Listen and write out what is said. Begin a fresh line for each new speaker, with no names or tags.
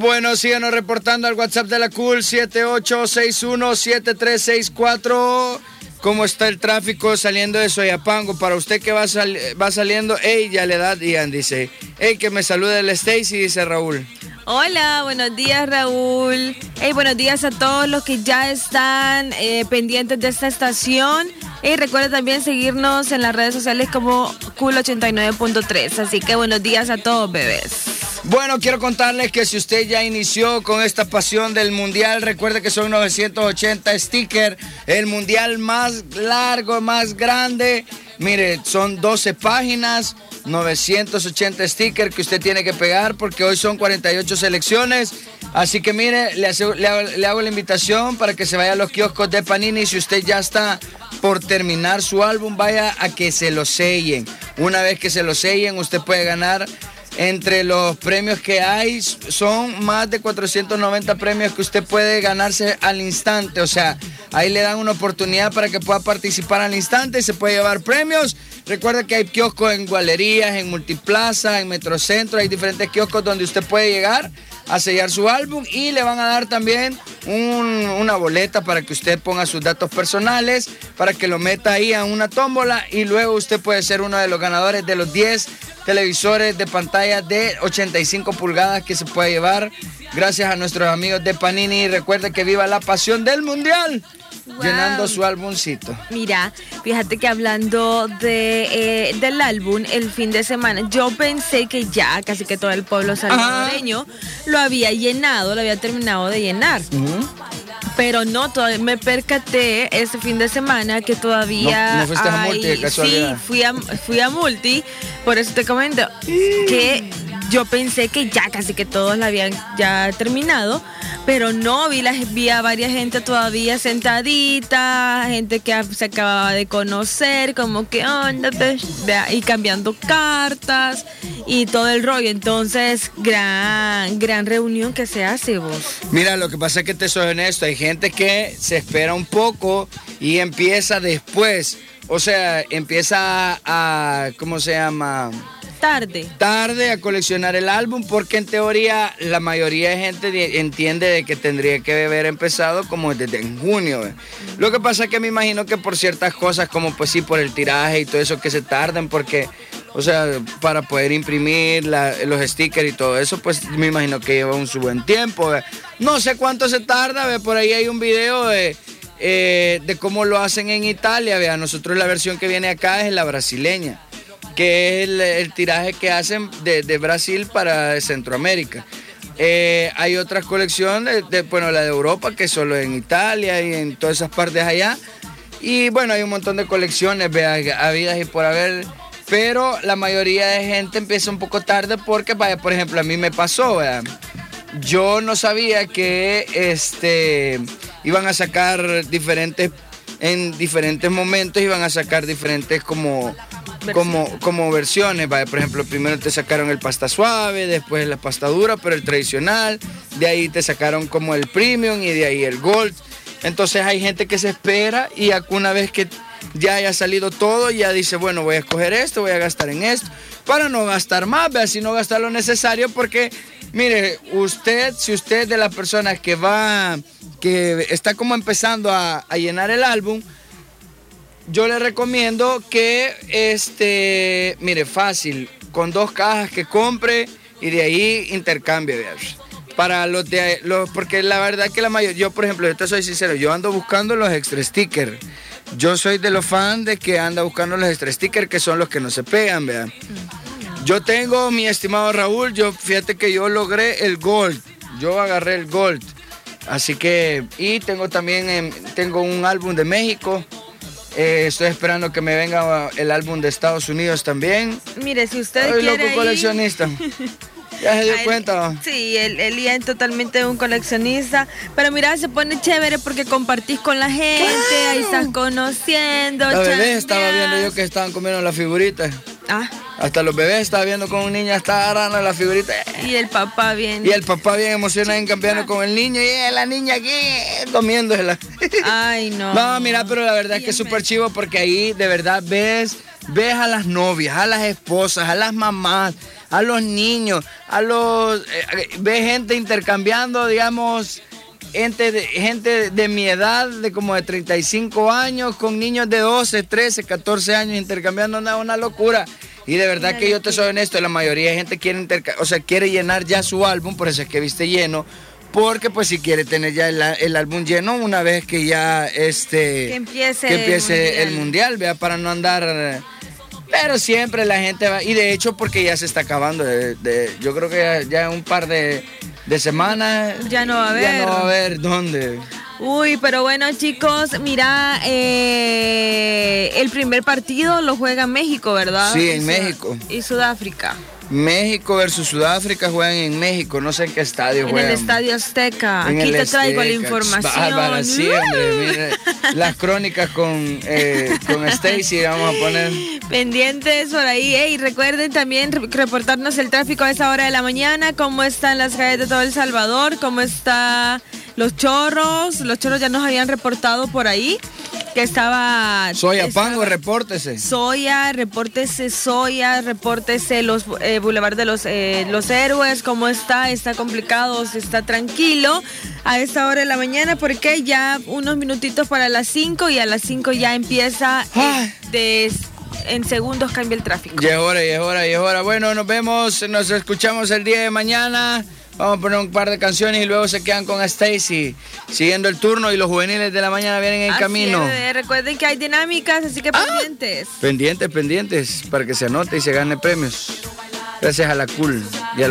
Bueno, síganos reportando al WhatsApp de la Cool 78617364. ¿Cómo está el tráfico saliendo de Soyapango? Para usted que va saliendo, ya le da, Ian, dice. Que me salude el Stacy, dice Raúl.
Hola, buenos días, Raúl. Buenos días a todos los que ya están pendientes de esta estación. Recuerda también seguirnos en las redes sociales como Cool89.3. Así que buenos días a todos, bebés.
Bueno, quiero contarles que si usted ya inició con esta pasión del mundial, recuerde que son 980 stickers, el mundial más largo, más grande. Mire, son 12 páginas, 980 stickers que usted tiene que pegar porque hoy son 48 selecciones. Así que mire, le hago la invitación para que se vaya a los kioscos de Panini. Si usted ya está por terminar su álbum, vaya a que se lo sellen. Una vez que se lo sellen, usted puede ganar. Entre los premios que hay son más de 490 premios que usted puede ganarse al instante. O sea, ahí le dan una oportunidad para que pueda participar al instante y se puede llevar premios. Recuerda que hay kioscos en Gualerías, en Multiplaza, en Metrocentro. Hay diferentes kioscos donde usted puede llegar a sellar su álbum y le van a dar también una boleta para que usted ponga sus datos personales, para que lo meta ahí a una tómbola y luego usted puede ser uno de los ganadores de los 10 televisores de pantalla de 85 pulgadas que se puede llevar gracias a nuestros amigos de Panini. Y recuerde que viva la pasión del mundial. Wow. Llenando su álbumcito.
Mira, fíjate que hablando del álbum, el fin de semana, yo pensé que ya casi que todo el pueblo salvadoreño lo había llenado, lo había terminado de llenar. Pero no, todavía me percaté este fin de semana que todavía
¿No fuiste a Multi de casualidad?
Sí, fui a Multi, por eso te comento que yo pensé que ya casi que todos la habían ya terminado, pero no, vi a varias gente todavía sentadita, gente que se acababa de conocer, como que onda, y cambiando cartas y todo el rollo. Entonces, gran reunión que se hace, vos.
Mira, lo que pasa es que te soy honesto, hay gente que se espera un poco y empieza después. O sea, empieza a ¿cómo se llama? Tarde a coleccionar el álbum, porque en teoría la mayoría de gente entiende de que tendría que haber empezado como desde en junio. Lo que pasa es que me imagino que por ciertas cosas, como pues sí, por el tiraje y todo eso, que se tardan, porque, o sea, para poder imprimir los stickers y todo eso, pues me imagino que lleva un buen tiempo. No sé cuánto se tarda, por ahí hay un video de cómo lo hacen en Italia. Vea, nosotros la versión que viene acá es la brasileña, que es el tiraje que hacen de Brasil para Centroamérica. Hay otras colecciones, bueno, la de Europa, que es solo en Italia y en todas esas partes allá. Y bueno, hay un montón de colecciones, vea, habidas y por haber, pero la mayoría de gente empieza un poco tarde porque, vaya, por ejemplo, a mí me pasó, vea. Yo no sabía que iban a sacar en diferentes momentos iban a sacar diferentes como versiones. Vaya, por ejemplo, primero te sacaron el pasta suave, después la pasta dura, pero el tradicional. De ahí te sacaron como el premium y de ahí el gold. Entonces hay gente que se espera y una vez que ya haya salido todo, ya dice, bueno, voy a escoger esto, voy a gastar en esto, para no gastar más, vea, si no gastar lo necesario, porque, mire, si usted de las personas que está como empezando a llenar el álbum, yo le recomiendo que, mire, fácil, con 2 cajas que compre y de ahí intercambie, vea. Para porque la verdad que la mayoría, yo por ejemplo, yo te soy sincero, yo ando buscando los extra stickers. Yo soy de los fans de que anda buscando los extra stickers, que son los que no se pegan, vean. Yo tengo, mi estimado Raúl, fíjate que yo logré el gold. Yo agarré el gold. Así que, y tengo también, tengo un álbum de México. Estoy esperando que me venga el álbum de Estados Unidos también.
Mire, si usted
Soy
quiere
loco coleccionista. ¿Ya se dio cuenta?
Sí, él ya es totalmente un coleccionista. Pero mira, se pone chévere porque compartís con la gente, ¡claro! Ahí estás conociendo.
Los bebés estaba viendo yo que estaban comiendo las figuritas. Hasta los bebés estaba viendo con un niño, estaba agarrando la figurita.
Y el papá bien.
Y el papá bien emocionado en cambiando con el niño y la niña aquí comiéndosela.
Ay, no.
No, mira, pero la verdad es que es súper chivo porque ahí de verdad ves ves a las novias, a las esposas, a las mamás, a los niños, ves gente intercambiando, digamos, gente de mi edad, de como de 35 años, con niños de 12, 13, 14 años intercambiando, una locura. Y de verdad que yo te soy honesto, la mayoría de gente quiere llenar ya su álbum, por eso es que viste lleno, porque pues si quiere tener ya el álbum lleno una vez que ya
que empiece
el mundial, vea, para no andar. Pero siempre la gente va, y de hecho porque ya se está acabando, yo creo que ya un par de semanas
ya no va a haber.
Ya no va a haber dónde.
Uy, pero bueno, chicos, mira, el primer partido lo juega México, ¿verdad?
Sí, en México.
Y Sudáfrica.
México versus Sudáfrica juegan en México, no sé en qué estadio juegan.
En el Estadio Azteca. Aquí te traigo la información.
Bárbara, siempre, mire, las crónicas con Stacy, vamos a poner.
Pendientes por ahí, y recuerden también reportarnos el tráfico a esa hora de la mañana, cómo están las calles de todo El Salvador, cómo está Los Chorros ya nos habían reportado por ahí. Que estaba...
Soyapango, repórtese.
Repórtese los Boulevard de los Héroes, cómo está complicado, está tranquilo a esta hora de la mañana, porque ya unos minutitos para las 5 y a las 5 ya empieza, en segundos cambia el tráfico.
Ya es hora. Bueno, nos escuchamos el día de mañana. Vamos a poner un par de canciones y luego se quedan con Stacy siguiendo el turno y los juveniles de la mañana vienen en camino.
Recuerden que hay dinámicas, así que pendientes.
Pendientes para que se anote y se gane premios. Gracias a la Cool y a